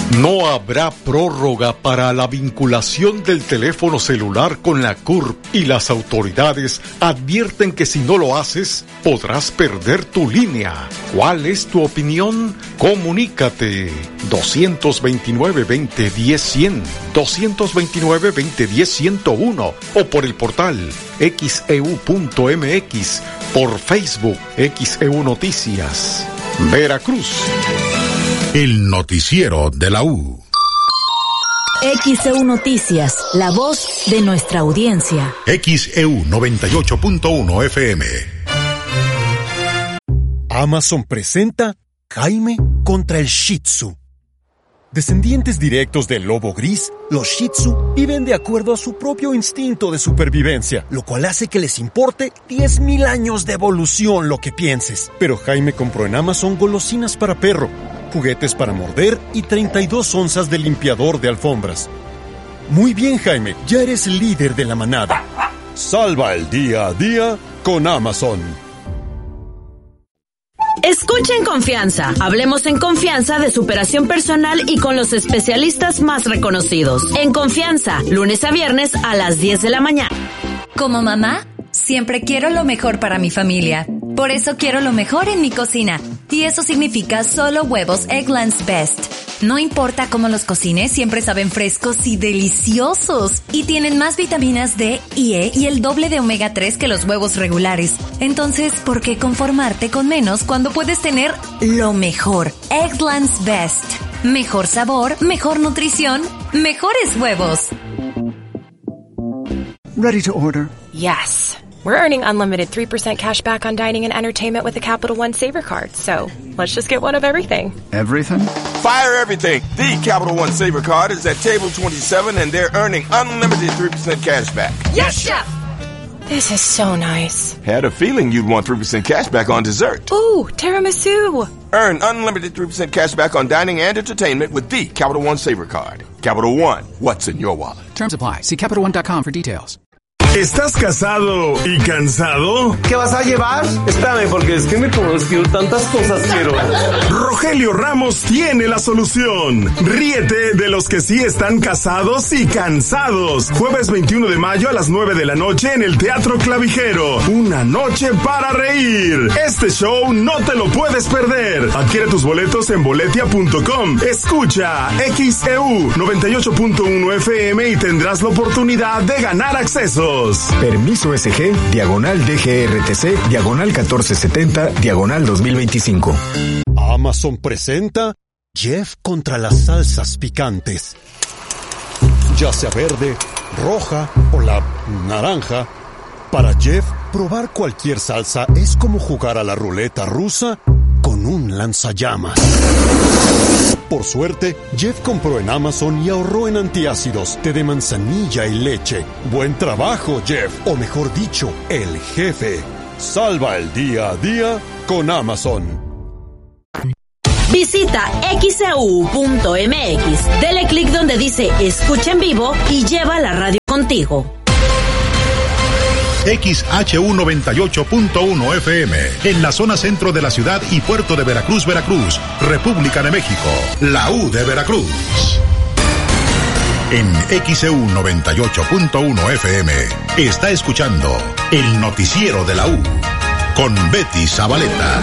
No habrá prórroga para la vinculación del teléfono celular con la CURP y las autoridades advierten que si no lo haces, podrás perder tu línea. ¿Cuál es tu opinión? Comunícate 229-2010-100, 229-2010-101 o por el portal xeu.mx, por Facebook XEU Noticias. Veracruz. El noticiero de la U. XEU Noticias, la voz de nuestra audiencia. XEU 98.1 FM. Amazon presenta Jaime contra el Shih Tzu. Descendientes directos del lobo gris, los Shih Tzu viven de acuerdo a su propio instinto de supervivencia, lo cual hace que les importe 10,000 años de evolución lo que pienses. Pero Jaime compró en Amazon golosinas para perro, juguetes para morder y 32 onzas de limpiador de alfombras. Muy bien, Jaime, ya eres líder de la manada. Salva el día a día con Amazon. Escucha en confianza. Hablemos en confianza de superación personal y con los especialistas más reconocidos. En confianza, lunes a viernes a las 10 de la mañana. Como mamá, siempre quiero lo mejor para mi familia. Por eso quiero lo mejor en mi cocina. Y eso significa solo huevos Eggland's Best. No importa cómo los cocines, siempre saben frescos y deliciosos. Y tienen más vitaminas D y E y el doble de omega 3 que los huevos regulares. Entonces, ¿por qué conformarte con menos cuando puedes tener lo mejor? Eggland's Best. Mejor sabor, mejor nutrición, mejores huevos. Ready to order? Yes. We're earning unlimited 3% cash back on dining and entertainment with the Capital One Saver Card. So, let's just get one of everything. Everything? Fire everything. The Capital One Saver Card is at table 27 and they're earning unlimited 3% cash back. Yes, Chef! This is so nice. Had a feeling you'd want 3% cash back on dessert. Ooh, tiramisu! Earn unlimited 3% cash back on dining and entertainment with the Capital One Saver Card. Capital One, what's in your wallet? Terms apply. See CapitalOne.com for details. ¿Estás casado y cansado? ¿Qué vas a llevar? Espérame, porque es que me conozco tantas cosas, pero... Rogelio Ramos tiene la solución. Ríete de los que sí están casados y cansados. Jueves 21 de mayo a las 9 de la noche en el Teatro Clavijero. Una noche para reír. Este show no te lo puedes perder. Adquiere tus boletos en boletia.com. Escucha XEU 98.1 FM y tendrás la oportunidad de ganar accesos. Permiso SG, /DGRTC, /1470, /2025. Amazon presenta Jeff contra las salsas picantes. Ya sea verde, roja o la naranja, para Jeff, probar cualquier salsa es como jugar a la ruleta rusa con un lanzallamas. Por suerte, Jeff compró en Amazon y ahorró en antiácidos, té de manzanilla y leche. Buen trabajo, Jeff, o mejor dicho, el jefe. Salva el día a día con Amazon. Visita xeu.mx. Dele clic donde dice escucha en vivo y lleva la radio contigo. XHU 98.1 FM, en la zona centro de la ciudad y puerto de Veracruz, Veracruz, República de México, la U de Veracruz. En XHU 98.1 FM, está escuchando el noticiero de la U, con Betty Zabaleta.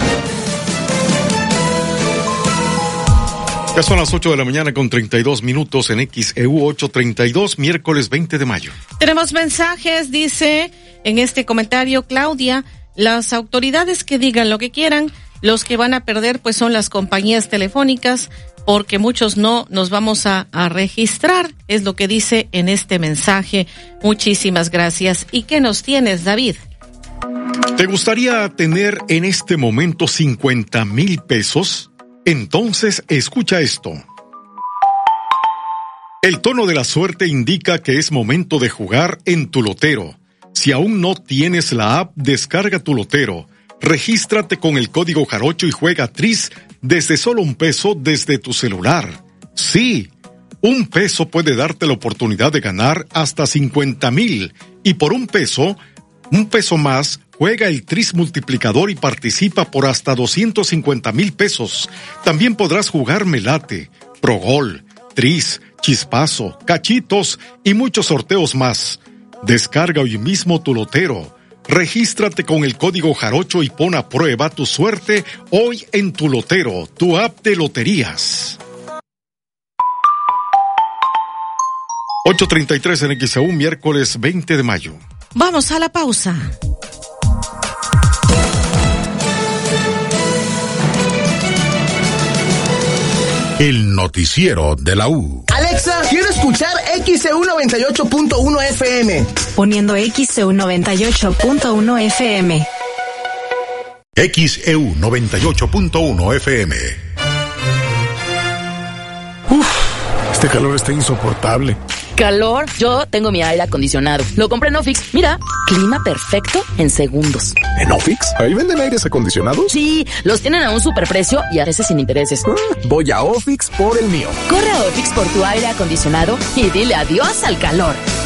Ya son las 8 de la mañana con 32 minutos en XEU 832, miércoles 20 de mayo. Tenemos mensajes, dice en este comentario Claudia, las autoridades que digan lo que quieran, los que van a perder pues son las compañías telefónicas, porque muchos no nos vamos a registrar, es lo que dice en este mensaje. Muchísimas gracias. ¿Y qué nos tienes, David? ¿Te gustaría tener en este momento 50,000 pesos? Entonces, escucha esto. El tono de la suerte indica que es momento de jugar en tu lotero. Si aún no tienes la app, descarga tu lotero. Regístrate con el código Jarocho y juega Tris desde solo $1 desde tu celular. Sí, $1 puede darte la oportunidad de ganar hasta 50,000. Y por $1 más, juega el Tris multiplicador y participa por hasta 250,000 pesos. También podrás jugar Melate, Progol, Tris, Chispazo, Cachitos y muchos sorteos más. Descarga hoy mismo tu lotero. Regístrate con el código Jarocho y pon a prueba tu suerte hoy en tu lotero, tu app de loterías. 8:33 en XEU, miércoles 20 de mayo. Vamos a la pausa. El noticiero de la U. Alexa, quiero escuchar XEU 98.1 FM. Poniendo XEU 98.1 FM. XEU 98.1 FM. Este calor está insoportable. ¿Calor? Yo tengo mi aire acondicionado. Lo compré en Ofix. Mira, clima perfecto en segundos. ¿En Ofix? ¿Ahí venden aires acondicionados? Sí, los tienen a un superprecio y a veces sin intereses. Voy a Ofix por el mío. Corre a Ofix por tu aire acondicionado y dile adiós al calor.